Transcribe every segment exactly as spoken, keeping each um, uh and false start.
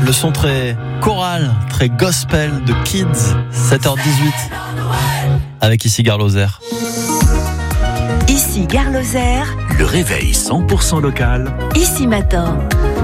Le son très choral, très gospel de Kids, sept heures dix-huit. Avec ici Gare Lozère. Ici Gare Lozère. Le réveil cent pour cent local. Ici Matin.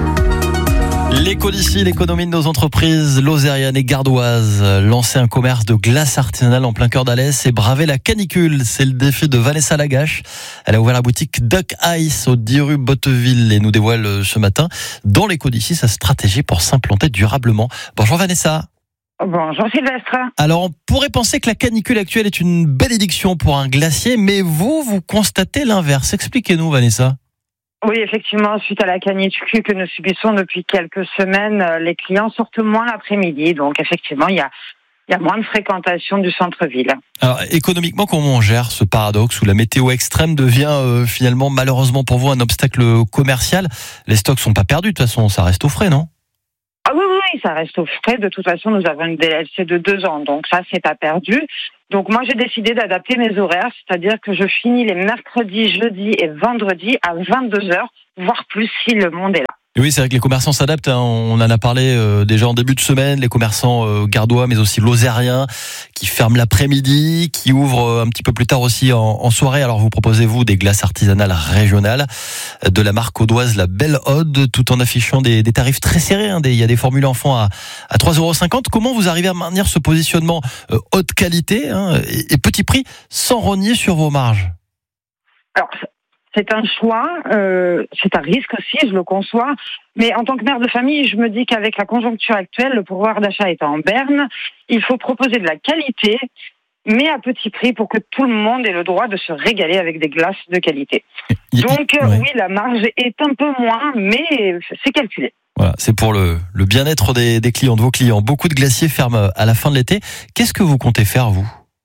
L'éco d'ici, l'économie de nos entreprises lozériennes et gardoises. Lancer un commerce de glace artisanale en plein cœur d'Alès et braver la canicule. C'est le défi de Vanessa Lagache. Elle a ouvert la boutique Duck Ice au dix rue Botteville et nous dévoile ce matin dans l'éco d'ici sa stratégie pour s'implanter durablement. Bonjour Vanessa. Bonjour Sylvestre. Alors on pourrait penser que la canicule actuelle est une bénédiction pour un glacier, mais vous, vous constatez l'inverse. Expliquez-nous Vanessa. Oui, effectivement, suite à la canicule que nous subissons depuis quelques semaines, les clients sortent moins l'après-midi. Donc, effectivement, il y a, il y a moins de fréquentation du centre-ville. Alors, économiquement, comment on gère ce paradoxe où la météo extrême devient euh, finalement, malheureusement pour vous, un obstacle commercial? Les stocks sont pas perdus, de toute façon, ça reste au frais, non? Ah oui, oui, ça reste au frais. De toute façon, nous avons une D L C de deux ans, donc ça, c'est pas perdu. Donc moi, j'ai décidé d'adapter mes horaires, c'est-à-dire que je finis les mercredis, jeudis et vendredis à vingt-deux heures, voire plus si le monde est là. Oui, c'est vrai que les commerçants s'adaptent. Hein. On en a parlé euh, déjà en début de semaine. Les commerçants euh, gardois, mais aussi lozériens, qui ferment l'après-midi, qui ouvrent euh, un petit peu plus tard aussi en, en soirée. Alors vous proposez vous des glaces artisanales régionales de la marque audoise La Belle Ode, tout en affichant des, des tarifs très serrés. Hein. Des, il y a des formules enfants à, à trois euros cinquante. Comment vous arrivez à maintenir ce positionnement euh, haute qualité hein, et, et petit prix sans rogner sur vos marges? Alors, c'est un choix, euh, c'est un risque aussi, je le conçois. Mais en tant que mère de famille, je me dis qu'avec la conjoncture actuelle, le pouvoir d'achat étant en berne, il faut proposer de la qualité, mais à petit prix pour que tout le monde ait le droit de se régaler avec des glaces de qualité. Donc ouais. Oui, la marge est un peu moins, mais c'est calculé. Voilà, c'est pour le, le bien-être des, des clients, de vos clients. Beaucoup de glaciers ferment à la fin de l'été. Qu'est-ce que vous comptez faire, vous ?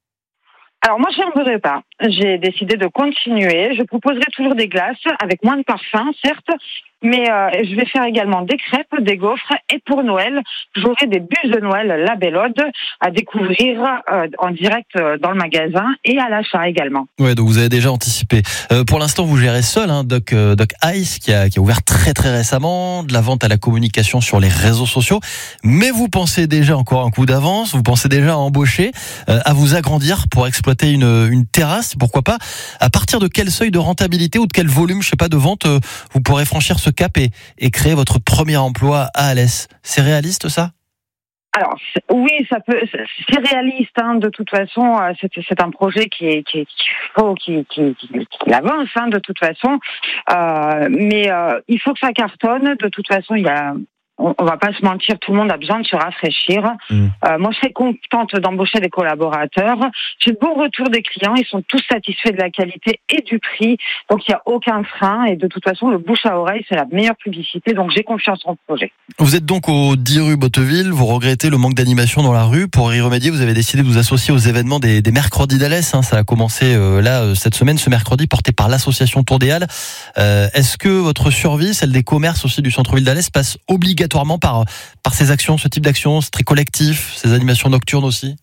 Alors moi, je n'en voudrais pas. J'ai décidé de continuer. Je proposerai toujours des glaces avec moins de parfum, certes, mais euh, je vais faire également des crêpes, des gaufres, et pour Noël, j'aurai des bûches de Noël La Belle Ode à découvrir euh, en direct dans le magasin et à l'achat également. Ouais, donc vous avez déjà anticipé. Euh, pour l'instant, vous gérez seul, hein, Duck, euh, Duck Ice, qui a, qui a ouvert très très récemment, de la vente à la communication sur les réseaux sociaux. Mais vous pensez déjà encore un coup d'avance, vous pensez déjà à embaucher, euh, à vous agrandir pour exploiter une, une terrasse, pourquoi pas. À partir de quel seuil de rentabilité ou de quel volume, je sais pas, de vente, euh, vous pourrez franchir ce cap et, et créer votre premier emploi à Alès. C'est réaliste ça ? Alors oui, ça peut, c'est réaliste. Hein, de toute façon, c'est, c'est un projet qui est qui, est, qui faut qui, qui, qui, qui avance. Hein, de toute façon, euh, mais euh, il faut que ça cartonne. De toute façon, il y a. On, on va pas se mentir, tout le monde a besoin de se rafraîchir. Mmh. Euh, moi, je serais contente d'embaucher des collaborateurs. J'ai de bons retours des clients, ils sont tous satisfaits de la qualité et du prix. Donc, il n'y a aucun frein. Et de toute façon, le bouche à oreille, c'est la meilleure publicité. Donc, j'ai confiance en le projet. Vous êtes donc au dix rue Botteville. Vous regrettez le manque d'animation dans la rue. Pour y remédier, vous avez décidé de vous associer aux événements des, des mercredis d'Alès. Hein. Ça a commencé euh, là, euh, cette semaine, ce mercredi, porté par l'association Tour des Halles. Euh, est-ce que votre survie, celle des commerces aussi du centre-ville d'Alès, passe obligatoirement par, par ces actions, ce type d'actions? C'est très collectif, ces animations nocturnes aussi?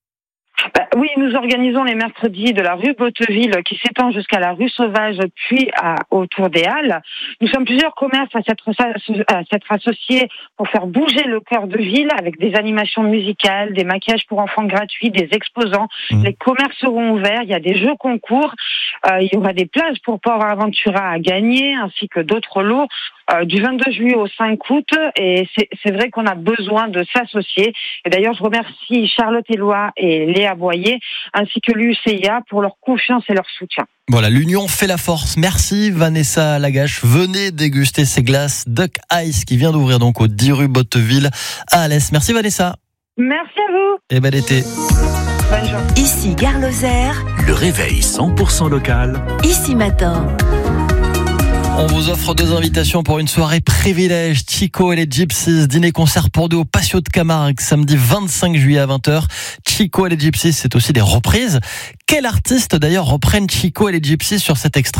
Bah, oui, nous organisons les mercredis de la rue Botteville qui s'étend jusqu'à la rue Sauvage, puis à, autour des Halles. Nous sommes plusieurs commerces à s'être, à s'être associés pour faire bouger le cœur de ville avec des animations musicales, des maquillages pour enfants gratuits, des exposants. Mmh. Les commerces seront ouverts, il y a des jeux concours, euh, il y aura des places pour Port Aventura à gagner, ainsi que d'autres lots. Euh, du vingt-deux juillet au cinq août, et c'est, c'est vrai qu'on a besoin de s'associer. Et d'ailleurs, je remercie Charlotte Éloi et Léa Boyer, ainsi que l'U C I A pour leur confiance et leur soutien. Voilà, l'union fait la force. Merci Vanessa Lagache. Venez déguster ces glaces Duck Ice qui vient d'ouvrir donc au dix rue Botteville à Alès. Merci Vanessa. Merci à vous. Et bel été. Bonne journée. Ici Gare Lozère. Le réveil cent pour cent local. Ici Matin. On vous offre deux invitations pour une soirée privilège. Chico et les Gypsies, dîner-concert pour deux au Patio de Camargue, samedi vingt-cinq juillet à vingt heures. Chico et les Gypsies, c'est aussi des reprises. Quels artistes d'ailleurs reprennent Chico et les Gypsies sur cet extrait ?